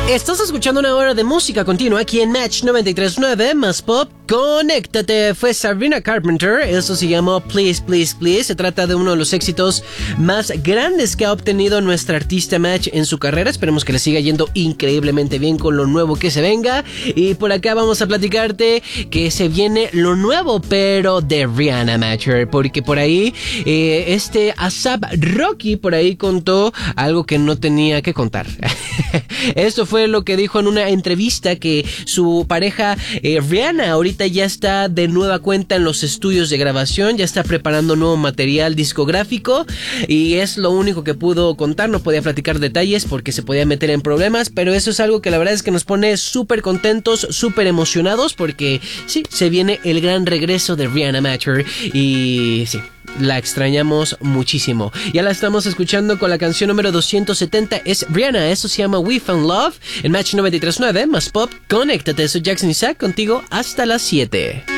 Estás escuchando una hora de música continua aquí en Match 93.9 más Pop. Conéctate. Fue Sabrina Carpenter. Eso se llamó Please, Please, Please. Se trata de uno de los éxitos más grandes que ha obtenido nuestra artista Match en su carrera. Esperemos que le siga yendo increíblemente bien con lo nuevo que se venga. Y por acá vamos a platicarte que se viene lo nuevo, pero de Rihanna Matcher. Porque por ahí, A$AP Rocky por ahí contó algo que no tenía que contar. Esto fue lo que dijo en una entrevista, que su pareja Rihanna ahorita ya está de nueva cuenta en los estudios de grabación, ya está preparando nuevo material discográfico y es lo único que pudo contar. No podía platicar detalles porque se podía meter en problemas, pero eso es algo que la verdad es que nos pone súper contentos, súper emocionados, porque sí, se viene el gran regreso de Rihanna Matcher y sí, la extrañamos muchísimo. Ya la estamos escuchando con la canción número 270. Es Rihanna, eso se llama We Found Love en Match 93.9 más Pop. Conéctate, soy Jackson Isaac contigo hasta las 7.